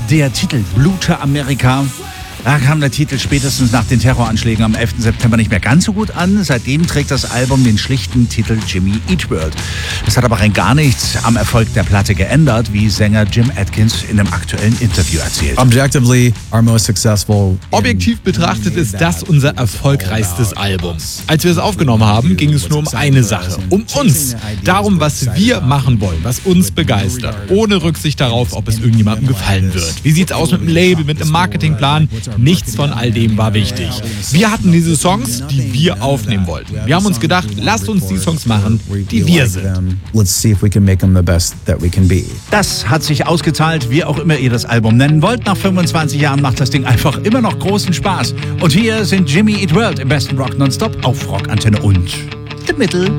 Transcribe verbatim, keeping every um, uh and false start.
der Titel Blue to America. Da kam der Titel spätestens nach den Terroranschlägen am elften September nicht mehr ganz so gut an. Seitdem trägt das Album den schlichten Titel Jimmy Eat World. Das hat aber rein gar nichts am Erfolg der Platte geändert, wie Sänger Jim Adkins in einem aktuellen Interview erzählt. Objectively, our most successful. Objektiv betrachtet ist das unser erfolgreichstes Album. Als wir es aufgenommen haben, ging es nur um eine Sache, um uns. Darum, was wir machen wollen, was uns begeistert. Ohne Rücksicht darauf, ob es irgendjemandem gefallen wird. Wie sieht's aus mit dem Label, mit dem Marketingplan? Nichts von all dem war wichtig. Wir hatten diese Songs, die wir aufnehmen wollten. Wir haben uns gedacht, lasst uns die Songs machen, die wir sind. Das hat sich ausgezahlt, wie auch immer ihr das Album nennen wollt. Nach fünfundzwanzig Jahren macht das Ding einfach immer noch großen Spaß. Und hier sind Jimmy Eat World im besten Rock Nonstop auf Rock Antenne und The Middle.